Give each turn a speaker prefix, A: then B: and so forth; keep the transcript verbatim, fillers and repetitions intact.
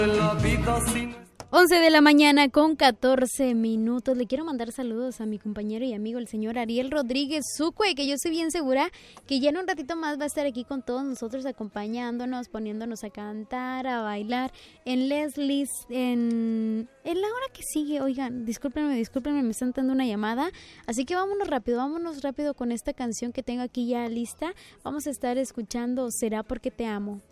A: once de la mañana con catorce minutos. Le quiero mandar saludos a mi compañero y amigo, el señor Ariel Rodríguez Zucue, que yo estoy bien segura que ya en un ratito más va a estar aquí con todos nosotros, acompañándonos, poniéndonos a cantar, a bailar en Leslie's, en, en la hora que sigue. Oigan, discúlpenme, discúlpenme, me están dando una llamada, así que vámonos rápido, vámonos rápido con esta canción que tengo aquí ya lista. Vamos a estar escuchando Será Porque Te Amo.